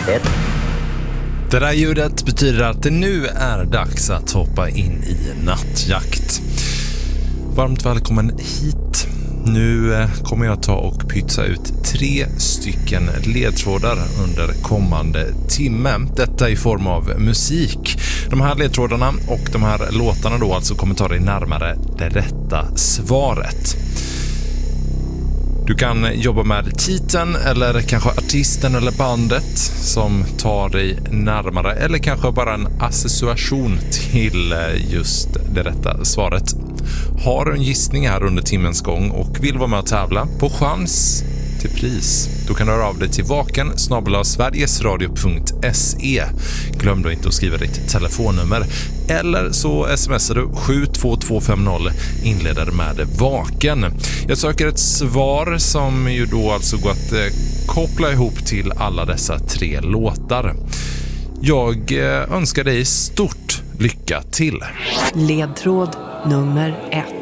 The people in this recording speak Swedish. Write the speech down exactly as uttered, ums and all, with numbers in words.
ett. Det där ljudet betyder att det nu är dags att hoppa in i nattjakt. Varmt välkommen hit. Nu kommer jag ta och pytsa ut tre stycken ledtrådar under kommande timme. Detta i form av musik. De här ledtrådarna och de här låtarna då alltså kommer ta dig närmare det rätta svaret. Du kan jobba med titeln eller kanske artisten eller bandet som tar dig närmare, eller kanske bara en association till just det rätta svaret. Har du en gissning här under timmens gång och vill vara med och tävla på chans till pris, då kan du höra av dig till vaken snabel-a sverigesradio punkt se. Glöm då inte att skriva ditt telefonnummer, eller så smsar du sju två två fem noll inleder med vaken. Jag söker ett svar som ju då alltså går att eh, koppla ihop till alla dessa tre låtar. Jag eh, önskar dig stort lycka till. Ledtråd nummer ett.